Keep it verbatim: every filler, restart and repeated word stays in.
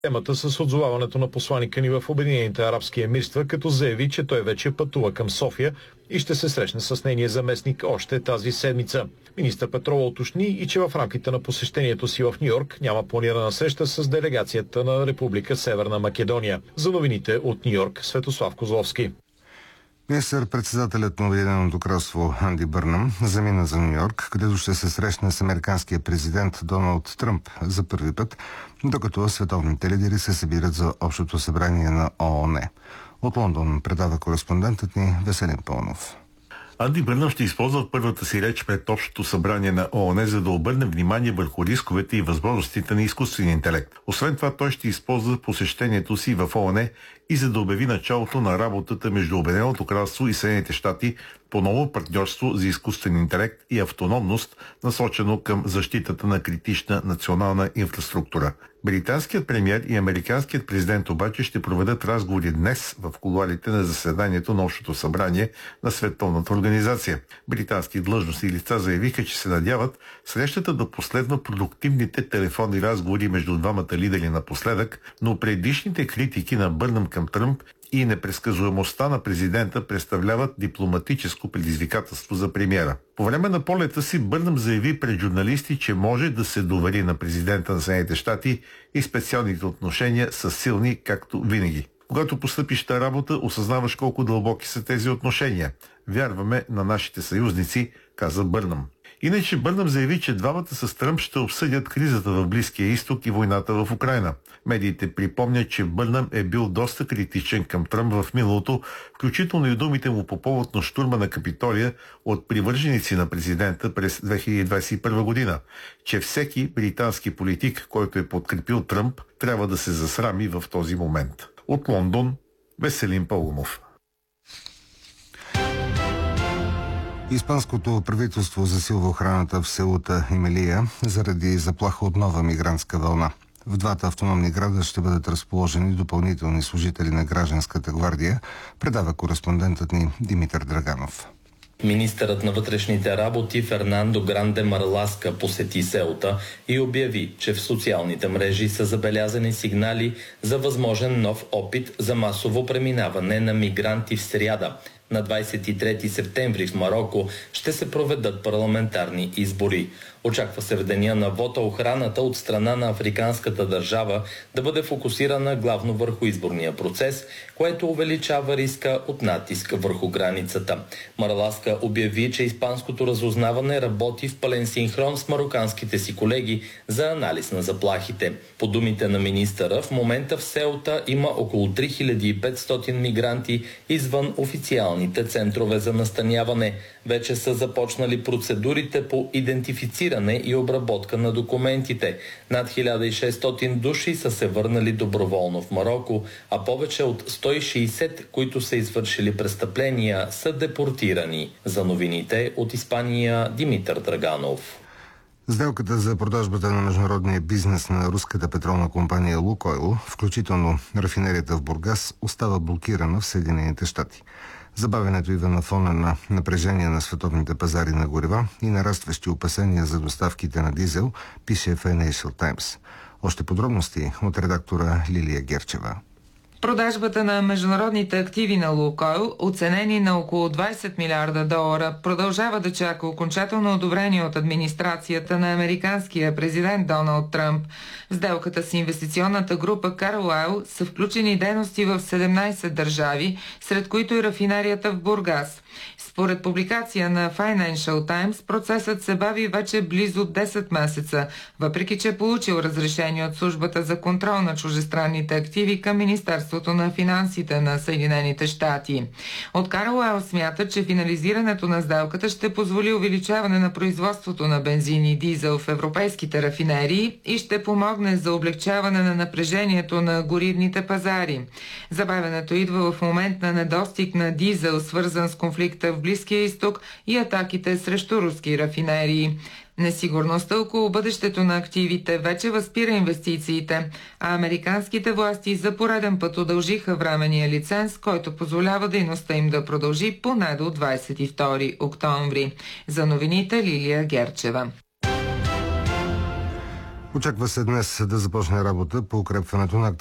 Темата с отзоваването на посланика ни в Обединените арабски емирства, като заяви, че той вече пътува към София и ще се срещне с нейния заместник още тази седмица. Министър Петрова уточни и че в рамките на посещението си в Ню-Йорк няма планирана среща с делегацията на Република Северна Македония. За новините от Ню-Йорк, Светослав Козловски. Министър-председателят на Обединеното кралство Анди Бърнъм замина за Ню-Йорк, където ще се срещне с американския президент Доналд Тръмп за първи път, докато световните лидери се събират за общото събрание на ООН. От Лондон предава кореспондентът ни Веселин Пълнов. Анди Бърнъм ще използва първата си реч пред общото събрание на ООН, за да обърне внимание върху рисковете и възможностите на изкуствения интелект. Освен това, той ще използва посещението си в ООН и за да обяви началото на работата между Обединеното кралство и Съединените щати по ново партньорство за изкуствен интелект и автономност, насочено към защитата на критична национална инфраструктура. Британският премиер и американският президент обаче ще проведат разговори днес в кулоарите на заседанието на Общото събрание на Световната организация. Британски длъжностни лица заявиха, че се надяват срещата да последва продуктивните телефонни разговори между двамата лидери напоследък, но предишните критики на Бърнъм към Тръмп и непредсказуемостта на президента представляват дипломатическо предизвикателство за премиера. По време на полета си Бърнъм заяви пред журналисти, че може да се довери на президента на Съединените щати и специалните отношения са силни, както винаги. Когато постъпиш на работа, осъзнаваш колко дълбоки са тези отношения. Вярваме на нашите съюзници, каза Бърнъм. Иначе Бърнъм заяви, че двамата с Тръмп ще обсъдят кризата в Близкия изток и войната в Украйна. Медиите припомнят, че Бърнъм е бил доста критичен към Тръмп в миналото, включително и думите му по повод на щурма на Капитолия от привърженици на президента през две хиляди двадесет и първа година, че всеки британски политик, който е подкрепил Тръмп, трябва да се засрами в този момент. От Лондон, Веселин Пългомов. Испанското правителство засилва охраната в Сеута и Мелия заради заплаха от нова мигрантска вълна. В двата автономни града ще бъдат разположени допълнителни служители на гражданската гвардия, предава кореспондентът ни Димитър Драганов. Министърът на вътрешните работи Фернандо Гранде Марласка посети Сеута и обяви, че в социалните мрежи са забелязани сигнали за възможен нов опит за масово преминаване на мигранти в сряда. На двадесет и трети септември в Мароко ще се проведат парламентарни избори. Очаква се в деня на вота охраната от страна на африканската държава да бъде фокусирана главно върху изборния процес, което увеличава риска от натиск върху границата. Марласка обяви, че испанското разузнаване работи в пълен синхрон с мароканските си колеги за анализ на заплахите. По думите на министъра, в момента в Сеута има около три хиляди и петстотин мигранти извън официалните центрове за настаняване. Вече са започнали процедурите по идентифициране и обработка на документите. Над хиляда и шестстотин души са се върнали доброволно в Мароко, а повече от сто и шейсет, които са извършили престъпления, са депортирани. За новините от Испания, Димитър Драганов. Сделката за продажбата на международния бизнес на руската петролна компания Лукойл, включително рафинерията в Бургас, остава блокирана в Съединените щати. Забавянето идва на фона на напрежение на световните пазари на горива и нарастващи опасения за доставките на дизел, пише Financial Times. Още подробности от редактора Лилия Герчева. Продажбата на международните активи на Лукойл, оценени на около двадесет милиарда долара, продължава да чака окончателно одобрение от администрацията на американския президент Доналд Тръмп. В сделката с инвестиционната група Карлайл са включени дейности в седемнадесет държави, сред които и рафинерията в Бургас. Според публикация на Financial Times, процесът се бави вече близо десет месеца, въпреки че е получил разрешение от службата за контрол на чужестранните активи към Министерството на финансите на Съединените щати. От Карлайл смята, че финализирането на сделката ще позволи увеличаване на производството на бензин и дизел в европейските рафинерии и ще помогне за облегчаване на напрежението на горивните пазари. Забавянето идва в момент на недостиг на дизел, свързан с конфликта в Близкия изток и атаките срещу руски рафинерии. Несигурността около бъдещето на активите вече възпира инвестициите, а американските власти за пореден път удължиха временния лиценз, който позволява дейността им да продължи поне до двадесет и втори октомври. За новините Лилия Герчева. Очаква се днес да започне работа по укрепването на